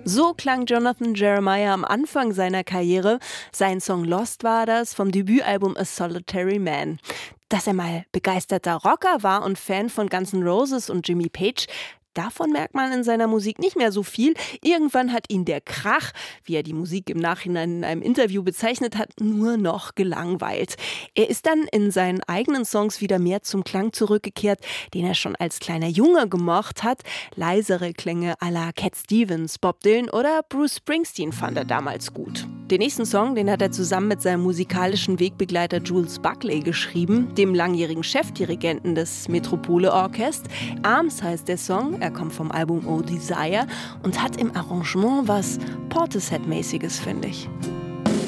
So klang Jonathan Jeremiah am Anfang seiner Karriere. Sein Song Lost war das vom Debütalbum A Solitary Man. Dass er mal begeisterter Rocker war und Fan von Guns N' Roses und Jimmy Page, davon merkt man in seiner Musik nicht mehr so viel. Irgendwann hat ihn der Krach, wie er die Musik im Nachhinein in einem Interview bezeichnet hat, nur noch gelangweilt. Er ist dann in seinen eigenen Songs wieder mehr zum Klang zurückgekehrt, den er schon als kleiner Junge gemocht hat. Leisere Klänge à la Cat Stevens, Bob Dylan oder Bruce Springsteen fand er damals gut. Den nächsten Song, den hat er zusammen mit seinem musikalischen Wegbegleiter Jules Buckley geschrieben, dem langjährigen Chefdirigenten des Metropole Orchest. Arms heißt der Song, er kommt vom Album Oh Desire und hat im Arrangement was Portishead-mäßiges, finde ich.